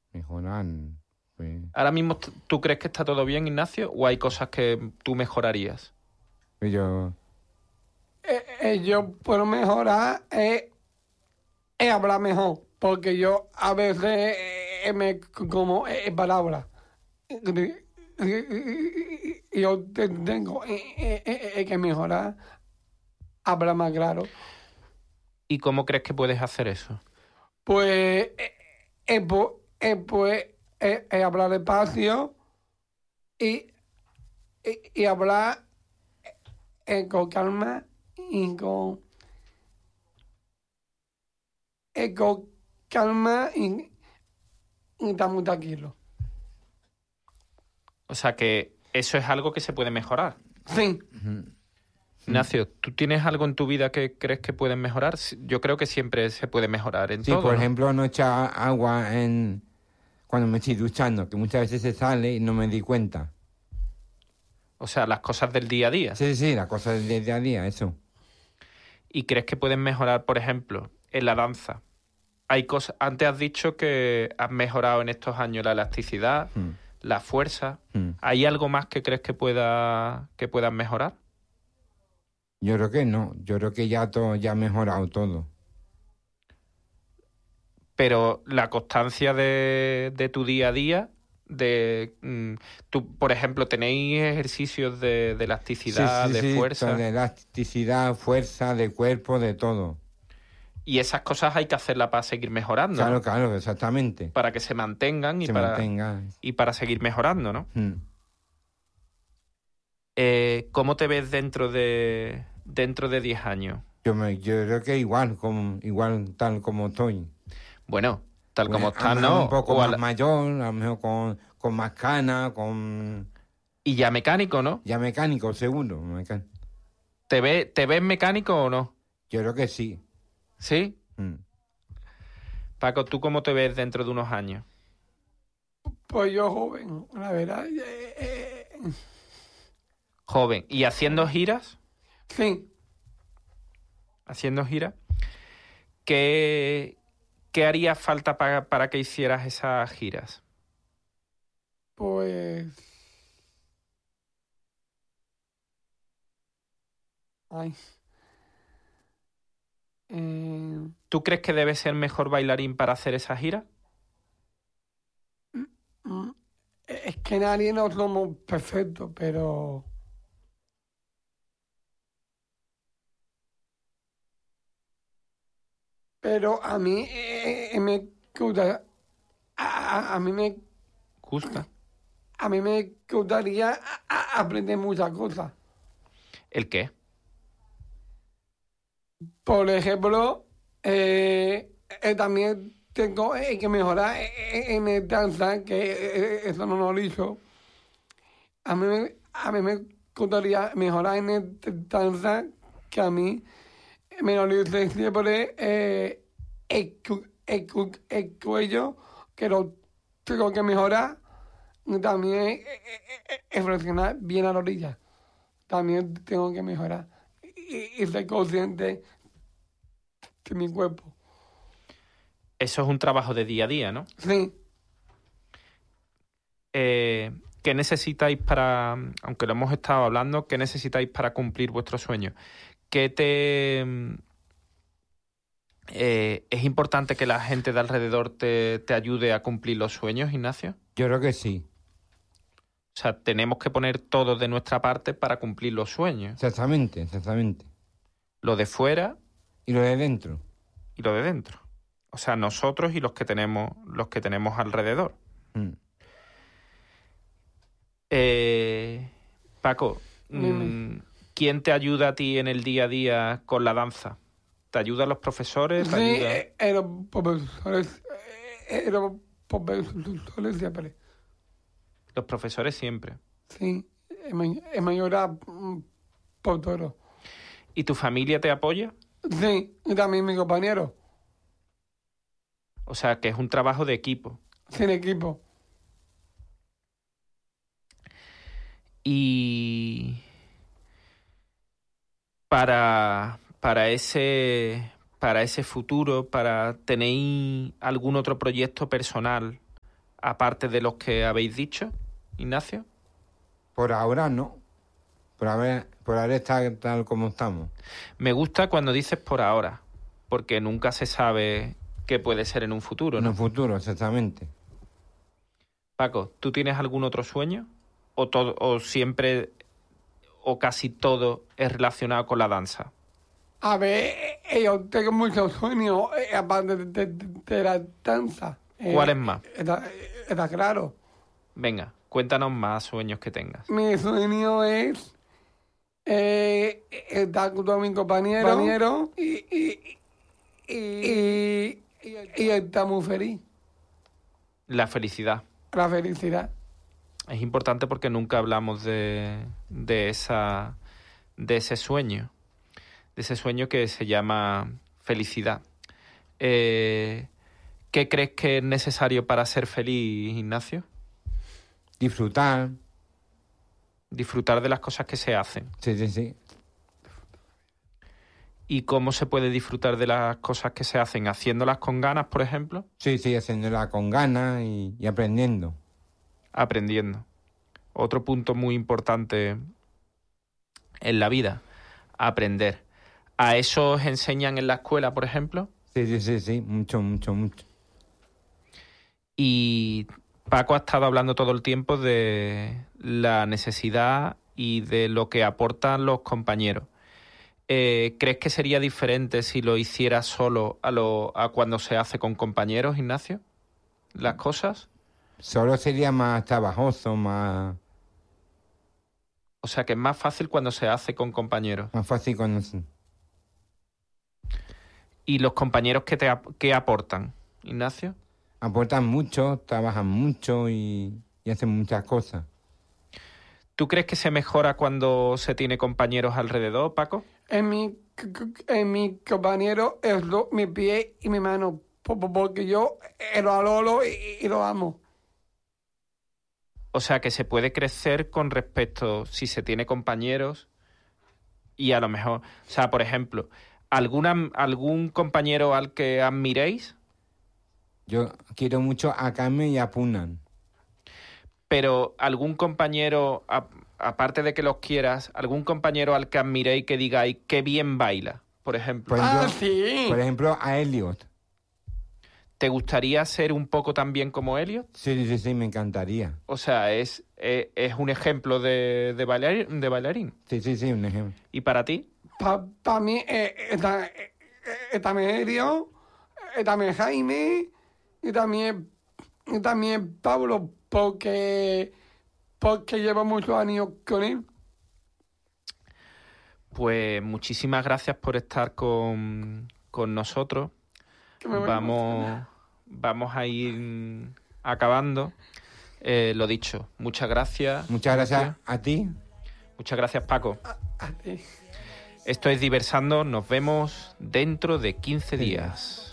Mejorar, pues, Ahora mismo, ¿tú crees que está todo bien, Ignacio? ¿O hay cosas que tú mejorarías? pues yo, Yo puedo mejorar hablar mejor, porque yo a veces me como palabras. Yo tengo que mejorar, hablar más claro. ¿Y cómo crees que puedes hacer eso? Pues, pues hablar despacio y, y hablar con calma y con calma y estar muy tranquilo. O sea, que eso es algo que se puede mejorar. Sí. Ignacio, ¿tú tienes algo en tu vida que crees que puedes mejorar? Yo creo que siempre se puede mejorar en sí, todo, por ¿no? ejemplo, no echar agua cuando me estoy duchando, que muchas veces se sale y no me di cuenta. O sea, las cosas del día a día. Sí, las cosas del día a día, eso. ¿Y crees que pueden mejorar, por ejemplo, en la danza? Hay cosas. Antes has dicho que has mejorado en estos años la elasticidad, la fuerza. ¿Hay algo más que crees que puedas mejorar? Yo creo que no, yo creo que ya todo, ya ha mejorado todo. Pero la constancia de tu día a día, tú, por ejemplo, ¿tenéis ejercicios de elasticidad, de fuerza? De elasticidad, fuerza, de cuerpo, de todo. Y esas cosas hay que hacerlas para seguir mejorando, Claro, ¿no? claro, exactamente. Para que se mantengan Mantenga. y para seguir mejorando, ¿no? ¿Cómo te ves dentro de 10 años? Yo creo que igual tal como estoy. Bueno, tal Pues, como a estás, lo mejor ¿no? un poco O más mayor, a lo mejor con más canas, Y ya mecánico, ¿no? ya mecánico, seguro. ¿Te ves mecánico o no? Yo creo que sí. ¿Sí? Paco, ¿tú cómo te ves dentro de unos años? Pues yo joven, la verdad. Joven. ¿Y haciendo giras? Sí. ¿Haciendo giras? ¿Qué haría falta para que hicieras esas giras? Pues... Ay. ¿Tú crees que debes ser mejor bailarín para hacer esa gira? Es que nadie nos somos perfectos, pero... Pero a mí me gusta... A mí me... ¿Gusta? A mí me gustaría aprender muchas cosas. ¿El qué? Por ejemplo, también tengo que mejorar en el danza, que eso no lo hizo. A mí me gustaría mejorar en el danza, que a mí me lo dice siempre el cuello, que lo tengo que mejorar. También flexionar bien a la orilla. También tengo que mejorar. Y ser consciente de mi cuerpo. Eso es un trabajo de día a día, ¿no? Sí. ¿Qué necesitáis para, aunque lo hemos estado hablando, qué necesitáis para cumplir vuestros sueños? ¿Es importante que la gente de alrededor te ayude a cumplir los sueños, Ignacio? Yo creo que sí. O sea, tenemos que poner todo de nuestra parte para cumplir los sueños. Exactamente. Lo de fuera Y lo de dentro. y lo de dentro. O sea, nosotros y los que tenemos alrededor. Paco, ¿quién te ayuda a ti en el día a día con la danza? ¿Te ayudan los profesores? Sí, los profesores. Los profesores siempre. Los profesores siempre. Sí, es mayor por todo. ¿Y tu familia te apoya? Sí, y también mi compañero. O sea, que es un trabajo de equipo. Sin equipo. Y para ese futuro, ¿tenéis algún otro proyecto personal aparte de los que habéis dicho, Ignacio? Por ahora no. Por ahora está tal como estamos. Me gusta cuando dices por ahora, porque nunca se sabe qué puede ser en un futuro, En ¿no? un futuro, exactamente. Paco, ¿tú tienes algún otro sueño? ¿O todo, o siempre, o casi todo es relacionado con la danza? A ver, yo tengo muchos sueños, aparte de la danza. ¿Cuáles más? Está claro. Venga, cuéntanos más sueños que tengas. Mi sueño es estar con mi compañero y estar muy feliz. La felicidad. La felicidad. Es importante porque nunca hablamos de ese sueño. De ese sueño que se llama felicidad. ¿Qué crees que es necesario para ser feliz, Ignacio? Disfrutar. Disfrutar de las cosas que se hacen. Sí. ¿Y cómo se puede disfrutar de las cosas que se hacen? ¿Haciéndolas con ganas, por ejemplo? Sí, haciéndola con ganas y aprendiendo. Aprendiendo. Otro punto muy importante en la vida. Aprender. ¿A eso os enseñan en la escuela, por ejemplo? Sí. Mucho. Y Paco ha estado hablando todo el tiempo de la necesidad y de lo que aportan los compañeros. ¿Crees que sería diferente si lo hiciera solo a cuando se hace con compañeros, Ignacio? ¿Las cosas? Solo sería más trabajoso, más O sea, que es más fácil cuando se hace con compañeros. fácil conocer. ¿Y los compañeros qué aportan, Ignacio? Aportan mucho, trabajan mucho y hacen muchas cosas. ¿Tú crees que se mejora cuando se tiene compañeros alrededor, Paco? En mi compañero es mi pie y mi mano, porque yo lo adoro y lo amo. O sea, que se puede crecer con respecto si se tiene compañeros y a lo mejor... O sea, por ejemplo, ¿algún compañero al que admiréis? Yo quiero mucho a Carmen y a Punan. Pero algún compañero, aparte de que los quieras, algún compañero al que admiréis que digáis qué bien baila, por ejemplo. Sí. Por ejemplo, a Elliot. ¿Te gustaría ser un poco tan bien como Elliot? Sí, me encantaría. O sea, es un ejemplo de bailarín. Sí, un ejemplo. ¿Y para ti? Para mí también Elio, también Jaime y también Pablo, porque llevo muchos años con él. Pues muchísimas gracias por estar con nosotros. Vamos a ir acabando. Lo dicho, muchas gracias. Muchas gracias a ti. Muchas gracias, Paco. A ti. Esto es Diversando. Nos vemos dentro de 15 días.